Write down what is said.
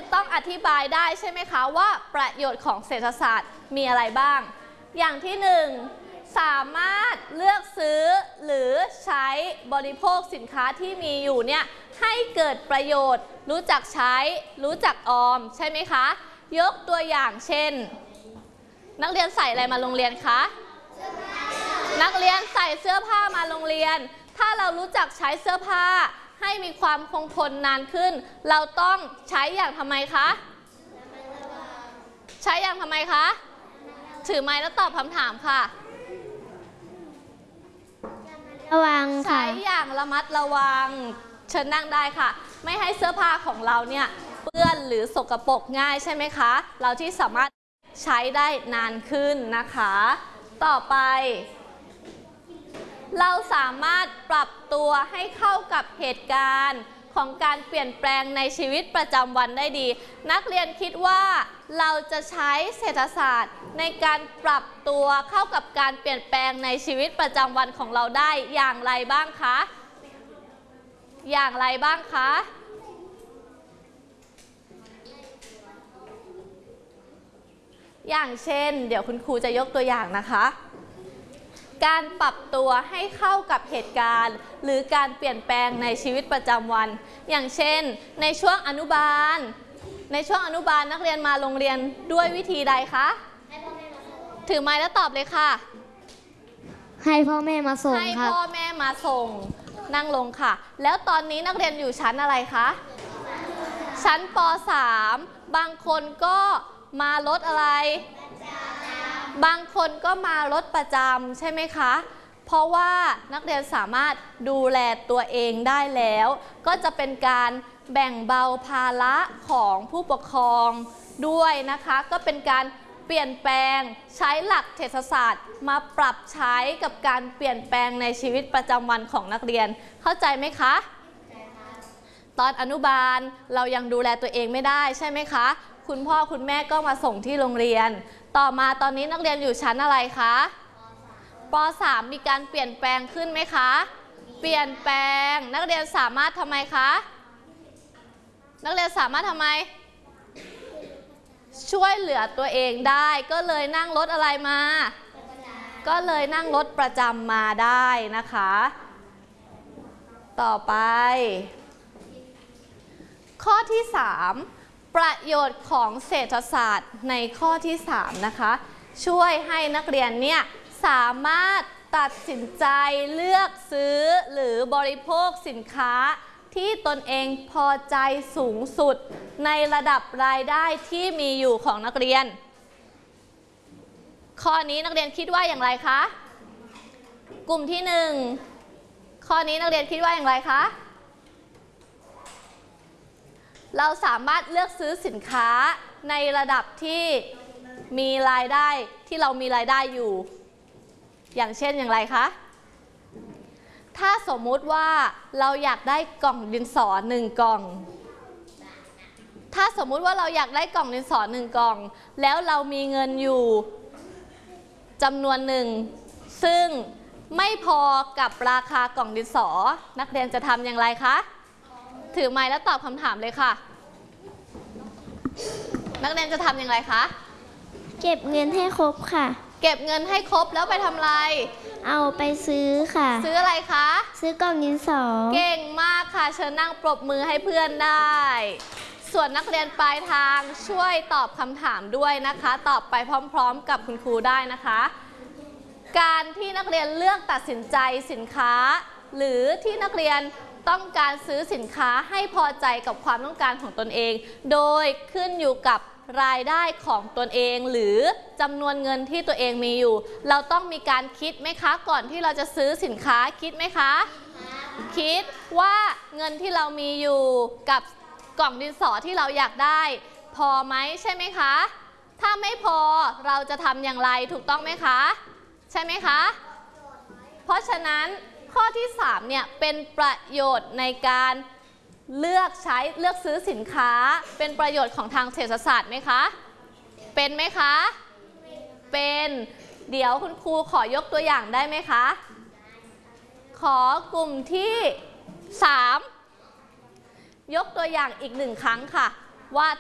จะต้องอธิบายได้ใช่ไหมคะว่าประโยชน์ของเศรษฐศาสตร์มีอะไรบ้างอย่างที่หนึ่งสามารถเลือกซื้อหรือใช้บริโภคสินค้าที่มีอยู่เนี่ยให้เกิดประโยชน์รู้จักใช้รู้จักออมใช่ไหมคะยกตัวอย่างเช่นนักเรียนใส่อะไรมาโรงเรียนคะนักเรียนใส่เสื้อผ้ามาโรงเรียนถ้าเรารู้จักใช้เสื้อผ้าให้มีความคงทนนานขึ้นเราต้องใช้อย่างทำไมคะใช้อย่างทำไมคะถือไม้แล้วตอบคำถามค่ะระวังค่ะใช้อย่างระมัดระวังเชิญนั่งได้ค่ะไม่ให้เสื้อผ้าของเราเนี่ยเปื้อนหรือสกปรกง่ายใช่ไหมคะเราที่สามารถใช้ได้นานขึ้นนะคะต่อไปเราสามารถปรับตัวให้เข้ากับเหตุการณ์ของการเปลี่ยนแปลงในชีวิตประจำวันได้ดีนักเรียนคิดว่าเราจะใช้เศรษฐศาสตร์ในการปรับตัวเข้ากับการเปลี่ยนแปลงในชีวิตประจำวันของเราได้อย่างไรบ้างคะอย่างไรบ้างคะอย่างเช่นเดี๋ยวคุณครูจะยกตัวอย่างนะคะการปรับตัวให้เข้ากับเหตุการณ์หรือการเปลี่ยนแปลงในชีวิตประจำวันอย่างเช่นในช่วงอนุบาลนักเรียนมาโรงเรียนด้วยวิธีใดคะถือไม้แล้วตอบเลยค่ะให้พ่อแม่มาส่งครับให้พ่อแม่มาส่งนั่งลงค่ะแล้วตอนนี้นักเรียนอยู่ชั้นอะไรคะชั้นป.3 บางคนก็มารถอะไรบางคนก็มารถประจำใช่ไหมคะเพราะว่านักเรียนสามารถดูแลตัวเองได้แล้วก็จะเป็นการแบ่งเบาภาระของผู้ปกครองด้วยนะคะก็เป็นการเปลี่ยนแปลงใช้หลักเศรษฐศาสตร์มาปรับใช้กับการเปลี่ยนแปลงในชีวิตประจำวันของนักเรียนเข้าใจไหมคะตอนอนุบาลเรายังดูแลตัวเองไม่ได้ใช่ไหมคะคุณพ่อคุณแม่ก็มาส่งที่โรงเรียนต่อมาตอนนี้นักเรียนอยู่ชั้นอะไรคะป.3 มีการเปลี่ยนแปลงขึ้นไหมคะเปลี่ยนแปลงนักเรียนสามารถทำไมคะนักเรียนสามารถทำไมช่วยเหลือตัวเองได้ก็เลยนั่งรถอะไรมาก็เลยนั่งรถประจำมาได้นะคะต่อไปข้อที่3ประโยชน์ของเศรษฐศาสตร์ในข้อที่3นะคะช่วยให้นักเรียนเนี่ยสามารถตัดสินใจเลือกซื้อหรือบริโภคสินค้าที่ตนเองพอใจสูงสุดในระดับรายได้ที่มีอยู่ของนักเรียนข้อนี้นักเรียนคิดว่าอย่างไรคะกลุ่มที่1ข้อนี้นักเรียนคิดว่าอย่างไรคะเราสามารถเลือกซื้อสินค้าในระดับที่มีรายได้ที่เรามีรายได้อยู่อย่างเช่นอย่างไรคะถ้าสมมุติว่าเราอยากได้กล่องดินสอ1กล่องถ้าสมมุติว่าเราอยากได้กล่องดินสอ1กล่องแล้วเรามีเงินอยู่จำนวนหนึ่งซึ่งไม่พอกับราคากล่องดินสอนักเรียนจะทำอย่างไรคะถือไมค์แล้วตอบคำถามเลยค่ะนักเรียนจะทำอย่างไรคะเก็บเงินให้ครบค่ะเก็บเงินให้ครบแล้วไปทำอะไรเอาไปซื้อค่ะซื้ออะไรคะซื้อกล่องดินสอเก่งมากค่ะเชิญนั่งปรบมือให้เพื่อนได้ส่วนนักเรียนปลายทางช่วยตอบคำถามด้วยนะคะตอบไปพร้อมๆกับคุณครูได้นะคะการที่นักเรียนเลือกตัดสินใจสินค้าหรือที่นักเรียนต้องการซื้อสินค้าให้พอใจกับความต้องการของตนเองโดยขึ้นอยู่กับรายได้ของตนเองหรือจำนวนเงินที่ตัวเองมีอยู่เราต้องมีการคิดไหมคะก่อนที่เราจะซื้อสินค้าคิดไหมคะคิดว่าเงินที่เรามีอยู่กับกล่องดินสอที่เราอยากได้พอไหมใช่ไหมคะถ้าไม่พอเราจะทำอย่างไรถูกต้องไหมคะใช่ไหมคะเพราะฉะนั้นข้อที่3เนี่ยเป็นประโยชน์ในการเลือกซื้อสินค้าเป็นประโยชน์ของทางเศรษฐศาสตร์ไหมคะเป็นไหมคะเป็นเดี๋ยวคุณครูขอยกตัวอย่างได้ไหมคะขอกลุ่มที่3ยกตัวอย่างอีก1ครั้งค่ะว่า